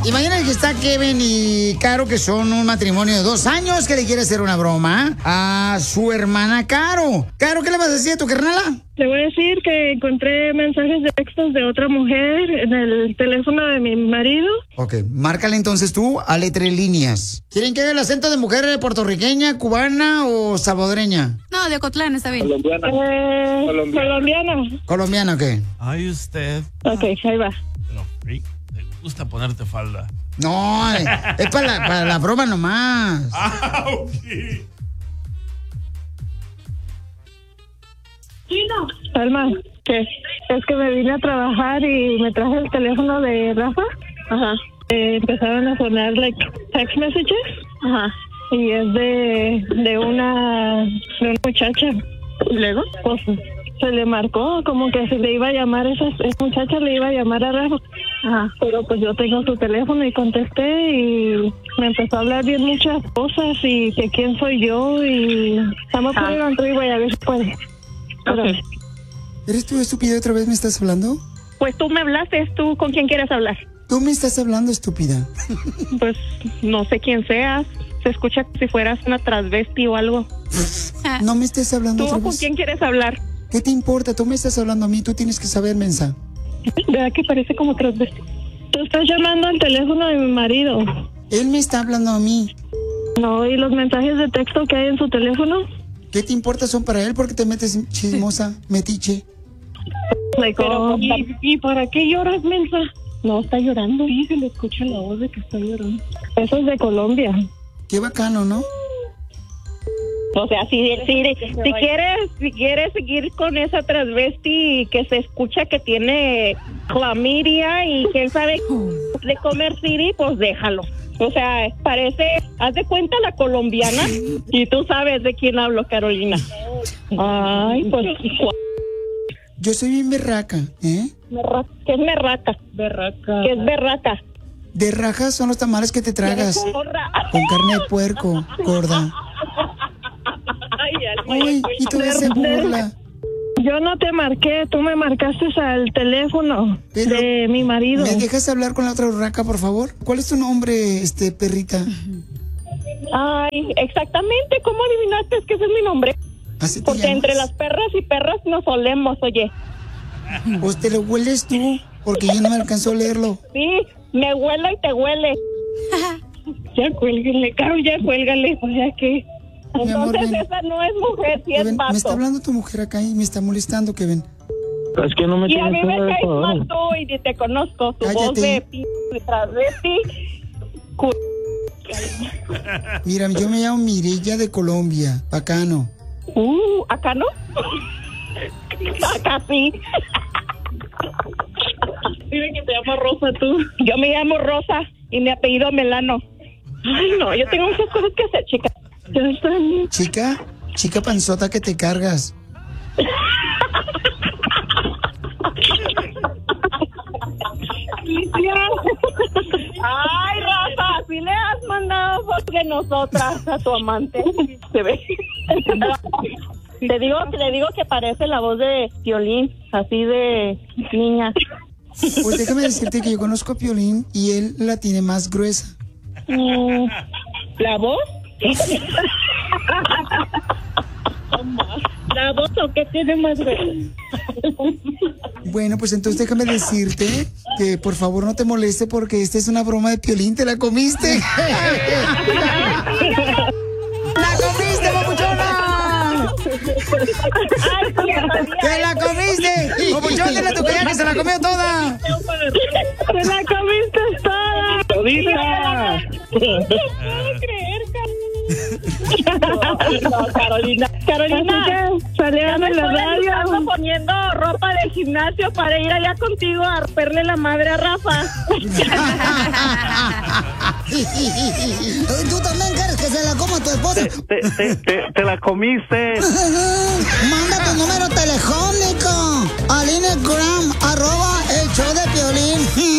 Imagina que está Kevin y Caro, que son un matrimonio de 2 años, que le quiere hacer una broma a su hermana Caro. Caro, ¿qué le vas a decir a tu carnala? Le voy a decir que encontré mensajes de textos de otra mujer en el teléfono de mi marido. Ok, márcale entonces tú a letra líneas. ¿Quieren que haga el acento de mujer puertorriqueña, cubana o salvadoreña? No, de Ocotlán, está bien. Colombiana. Colombiana. ¿Colombiana o qué? Ay, usted. Ok, ahí va. Pero, Rick, te gusta ponerte falda. No, es para la broma nomás. Ah, ok. Alma, ¿qué? Es que me vine a trabajar y me traje el teléfono de Rafa. Ajá. Empezaron a sonar text messages. Ajá. Y es de una muchacha. ¿Y luego? Pues se le marcó como que se le iba a llamar, esa muchacha le iba a llamar a Rafa. Ajá. Pero pues yo tengo su teléfono y contesté y me empezó a hablar bien muchas cosas y que quién soy yo y vamos a poner un three-way a ver si puede. Okay. ¿Eres tú, estúpida, otra vez me estás hablando? Pues tú me hablaste, ¿tú con quién quieres hablar? Tú me estás hablando, estúpida. Pues no sé quién seas, se escucha como si fueras una transvesti o algo. No me estés hablando ¿Tú otra con vez. quién quieres hablar? ¿Qué te importa? Tú me estás hablando a mí, tú tienes que saber, mensa. ¿Verdad que parece como transvesti? Tú estás llamando al teléfono de mi marido. Él me está hablando a mí. No, ¿y los mensajes de texto que hay en su teléfono? ¿Qué te importa? Son para él porque te metes chismosa, metiche. Pero, ¿y para qué lloras, mensa? No, está llorando. Sí, se le escucha la voz de que está llorando. Eso es de Colombia. Qué bacano, ¿no? O sea, si quieres seguir con esa transvesti que se escucha que tiene clamidia y quién sabe de comer City, pues déjalo. O sea, parece, haz de cuenta la colombiana y tú sabes de quién hablo, Carolina. Ay, pues... Yo soy bien berraca, ¿eh? ¿Qué es berraca? ¿Qué es berraca? De rajas son los tamales que te tragas. Con carne de puerco, gorda. Uy, y tú se burla. Yo no te marqué, tú me marcaste al teléfono de mi marido. ¿Me dejas hablar con la otra urraca, por favor? ¿Cuál es tu nombre, perrita? Ay, exactamente, ¿cómo adivinaste que ese es mi nombre? ¿Así te Porque llamas? entre las perras y perras nos olemos, oye. Pues te lo hueles tú, porque yo no me alcanzó a leerlo. Sí, me huele y te huele. Ya cuélguenle, Caro, ya cuélgale, pues ya que... Entonces amor, esa no es mujer, sí Kevin, es vato. me está hablando tu mujer acá y me está molestando, Kevin. Es que no me Y a mí tienes me que caes ver mal tú y ni te conozco. Tu Cállate. voz de transvesti. Mira, yo me llamo Mireya de Colombia, bacano. ¿Acá no? Acá sí. Dime que te llamas Rosa tú. Yo me llamo Rosa y mi apellido Melano. Ay, no, yo tengo muchas cosas que hacer, chica. Ya están. Chica panzota que te cargas. Ay, Rafa, si le has mandado fotos de nosotras a tu amante. Se ve. Te digo que parece la voz de Piolín, así de niña. Pues déjame decirte que yo conozco a Piolín y él la tiene más gruesa. ¿La voz? ¿La voz o qué tiene más gruesa? Bueno, pues entonces déjame decirte que por favor no te moleste porque esta es una broma de Piolín, ¿te la comiste? ¡La comiste, papuchona! ¡Te la comiste! ¡Papuchón, dile a tu calla que se la comió toda! ¡Te la comiste toda! ¡Todita! No puedo creer, no, Carolina, salieron en la radio. Estamos poniendo ropa de gimnasio para ir allá contigo a romperle la madre a Rafa. ¿Tú también quieres que se la coma tu esposa? Te la comiste. Manda